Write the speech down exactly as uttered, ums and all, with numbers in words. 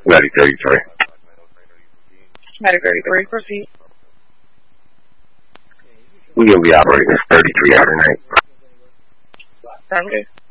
Ready thirty-three. Ready thirty-three, proceed. We're going to be operating this thirty-three hour night. Sounds good.